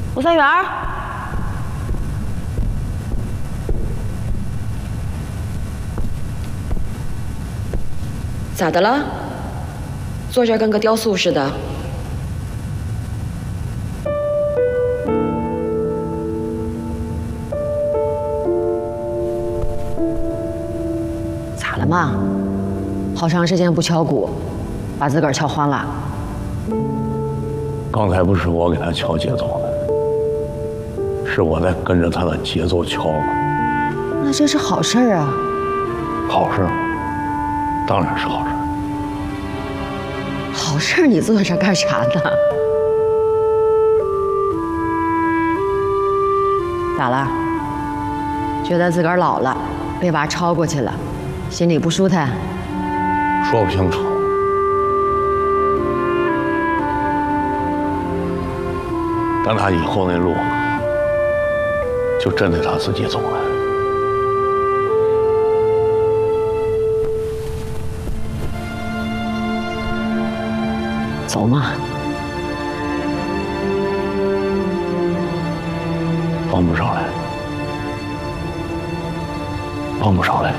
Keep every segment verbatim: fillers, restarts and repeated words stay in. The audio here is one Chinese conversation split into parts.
吴三元，咋的了？坐这儿跟个雕塑似的。咋了嘛？好长时间不敲鼓，把自个儿敲慌了。 刚才不是我给他敲节奏的，是我在跟着他的节奏敲了。 那这是好事儿啊。 好事吗？当然是好事。 好事儿，你坐这干啥呢？咋了？觉得自个儿老了，被娃超过去了，心里不舒坦？ 说不清楚。但他以后那路，就真得他自己走了。 走嘛。 帮不上来，帮不上来。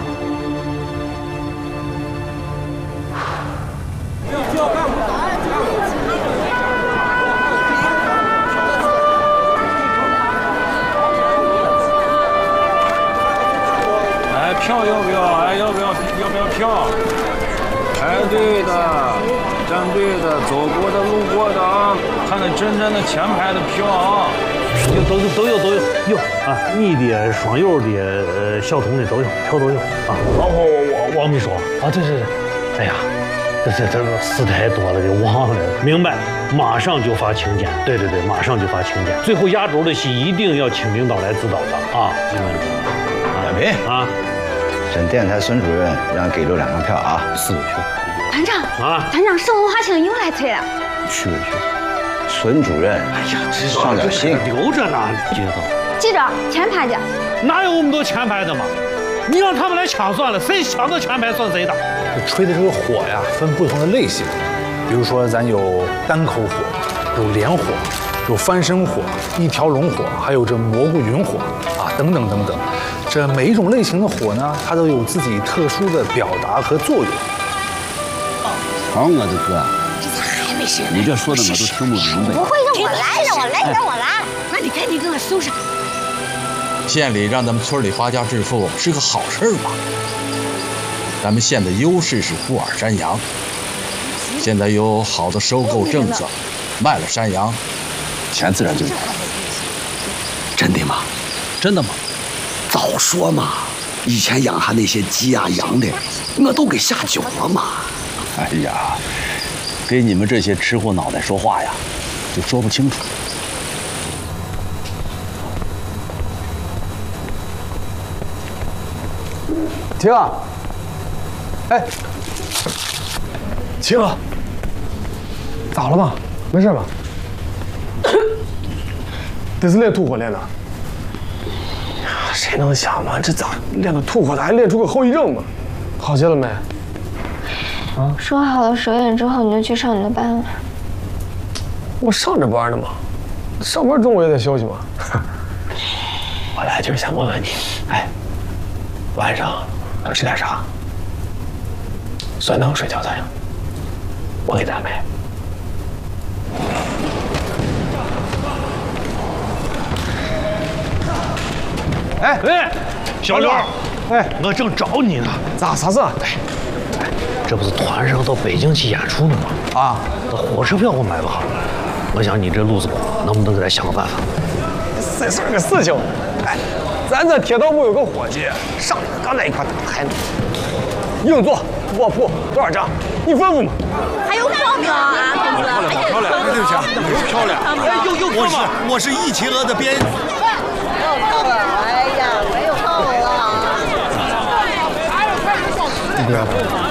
哎，票要不要？哎，要不要？要不要票？排队的、站队的、走过的、路过的啊，看那真正的前排的票啊。 有都都有都有有啊，逆的、双右的、呃小童的都有，票都有啊。哦，我我王秘书啊，对对对，哎呀，这这这事太多了，给忘了。明白，马上就发请柬。对对对，马上就发请柬。最后压轴的戏一定要请领导来指导的啊。 亚平啊，省电台孙主任让给了两张票啊，四位去。 团长啊， 团长，省文化厅又来催了。 去不去？孙主任，哎呀，这上点心， 留着呢，记得。 记着，前排的。 哪有我们都前排的嘛？你让他们来抢算了，谁抢到前排算谁的。 这吹的这个火呀，分不同的类型，比如说咱有单口火，有连火，有翻身火，一条龙火，还有这蘑菇云火啊，等等等等。这每一种类型的火呢，它都有自己特殊的表达和作用。 好，我的哥。你这说的我都听不明白。 不会，让我来，让我来，让我来。 那你赶紧给我收拾。 县里让咱们村里发家致富是个好事吧？咱们县的优势是布尔山羊，现在有好的收购政策，卖了山羊， 钱自然就有了。 真的吗？真的吗？早说嘛！以前养下那些鸡呀、羊的，我都给下酒了嘛。 哎呀。给你们这些吃货脑袋说话呀，就说不清楚。 晴啊，哎，晴啊，咋了嘛？没事吧？这是练吐火练的。谁能想嘛？这咋练个吐火，咋还练出个后遗症嘛？好些了没？ 啊、说好了十点之后你就去上你的班了。 我上着班呢嘛，上班中午也得休息嘛。我来就是想问问你，哎，晚上要吃点啥？酸汤水饺咋样？我给你安排。 哎哎，小刘，哎，我正找你呢。 咋啥事？ 哎。这不是团上到北京去演出呢吗？啊，那火车票我买不好，我想你这路子苦，能不能给咱想个办法？ 这是个事情，哎，咱这铁道部有个伙计，上来刚在一块打牌呢。硬座卧铺多少张？你吩咐嘛。 还有票票啊，公子。 漂亮漂亮，哎，对不起啊，有漂亮。 哎， 又又我是我是一企鹅的编。 没有票了，哎呀，没有票了。 你不要。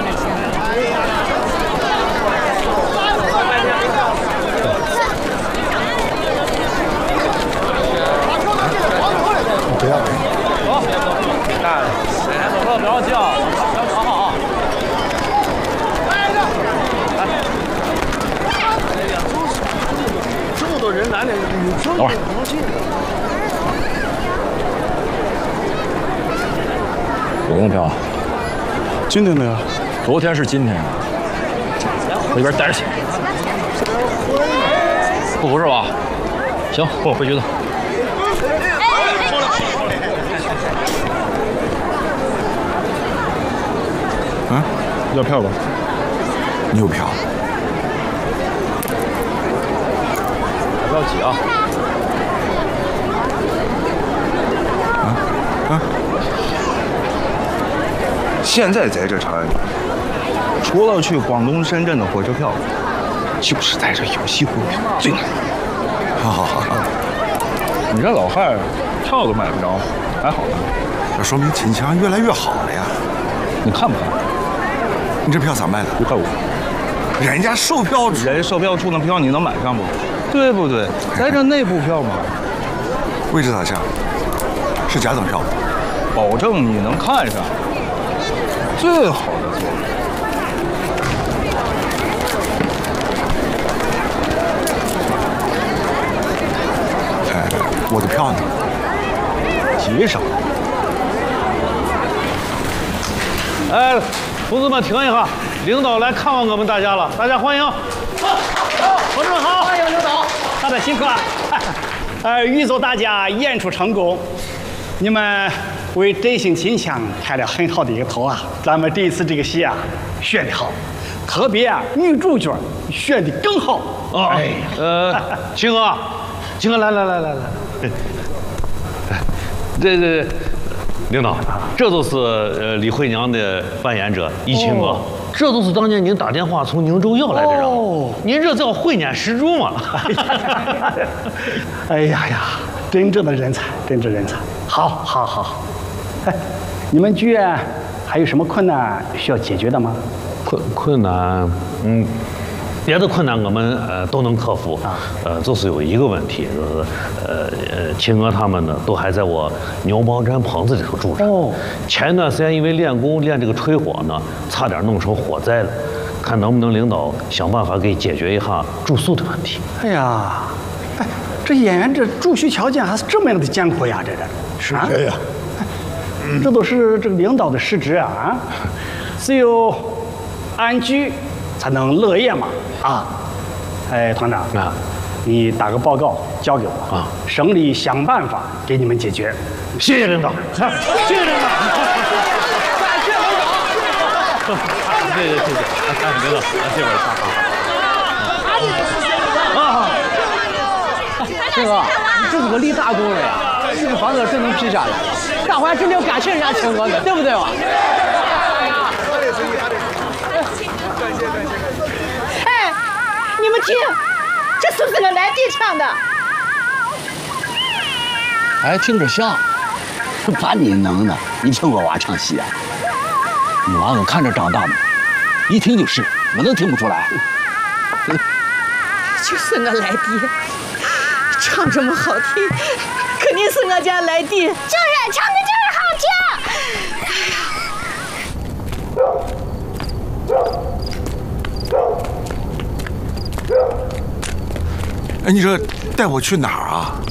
不要。 走，看谁还走不要叫，要找好。哎呀，哎呀，这么多多人来了，女生不能进。 昨天的票， 今天的呀？ 昨天是今天呀。回边待着去。不服是吧？行，跟我回局子。 啊，要票吧？ 你有票？ 不要急啊！ 啊啊！现在在这长安，除了去广东、深圳的火车票，就是在这有戏会票最难。 好好好好， 你这老汉票都买不着，还好呢。 这说明秦腔越来越好了呀。 你看不看？ 你这票咋卖的？ 一块五。 人家售票处， 人售票处的票你能买上不？对不对？在这内部票嘛。 位置咋样？是甲等票， 保证你能看上最好的座位。哎，我的票呢？ 急啥？哎，同志们停一下，领导来看望我们大家了，大家欢迎。 同志们好，欢迎领导，大家辛苦了。呃，预祝大家演出成功。你们为真性秦腔开了很好的一个头啊！咱们这一次这个戏啊，选得好，特别啊，女主角选得更好。 哦，哎，呃，秦哥，秦哥，来来来来来，这这领导，这都是呃李慧娘的扮演者怡清哥。哦，这都是当年您打电话从宁州要来的人。哦，您这叫慧眼识珠嘛？ 哎呀呀，真正的人才，真正人才。好，好，好。哎，你们剧院还有什么困难需要解决的吗？ 困困难，嗯，别的困难我们呃都能克服。啊，呃，就是有一个问题，就是呃呃，秦哥他们呢都还在我牛毛毡棚子里头住着。哦，前一段时间因为练功练这个吹火呢，差点弄成火灾了，看能不能领导想办法给解决一下住宿的问题。 哎呀，哎，这演员这住宿条件还是这么样的艰苦呀，这这是这样。 这都是这个领导的失职啊！只有安居才能乐业嘛！啊，哎，团长啊，你打个报告交给我啊，省里想办法给你们解决。 谢谢领导，谢谢领导， 感谢领导， 谢谢谢谢，哎，领导，这边啊！ 这个，你这是个立大功了呀！这个房子真能批下来，大伙还真得感谢人家秦哥呢，对不对吧？ 哎，你们听，这是不是我来弟唱的？ 哎，听着像，把你能的，你听我娃唱戏啊？你娃我看着长大的，一听就是，我能听不出来？ 就是我来弟，唱这么好听，肯定是我家来弟。就是唱的就是好听。 哎，你这带我去哪儿啊？